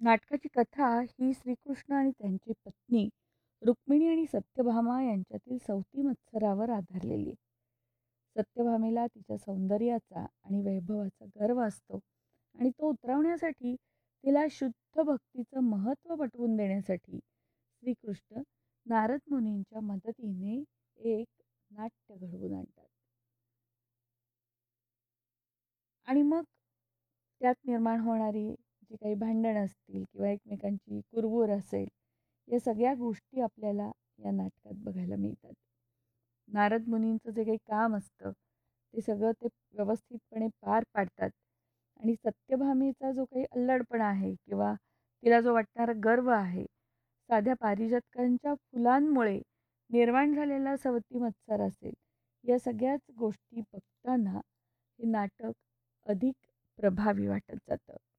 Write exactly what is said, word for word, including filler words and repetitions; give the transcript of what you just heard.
नाटकाची कथा ही श्रीकृष्ण आणि त्यांची पत्नी रुक्मिणी आणि सत्यभामा यांच्यातील सवती मत्सरावर आधारलेली आहे. सत्यभामेला तिच्या सौंदर्याचा आणि वैभवाचा गर्व असतो आणि तो उतरवण्यासाठी तिला शुद्ध भक्तीचं महत्त्व पटवून देण्यासाठी श्रीकृष्ण नारद मुनींच्या मदतीने एक नाट्य घडवून आणतात. आणि मग त्यात निर्माण होणारी जी काही भांडणं असतील किंवा एकमेकांची कुरबुर असेल, या सगळ्या गोष्टी आपल्याला या नाटकात बघायला मिळतात. नारद मुनींचं जे काही काम असतं, ते सगळं ते व्यवस्थितपणे पार पाडतात आणि सत्यभामेचा जो काही अल्लडपणा आहे किंवा तिला जो वाटणारा गर्व आहे, साध्या पारिजातकांच्या फुलांमुळे निर्माण झालेला सवती मत्सर असेल, या सगळ्याच गोष्टी बघताना हे नाटक अधिक प्रभावी वाटत जातं.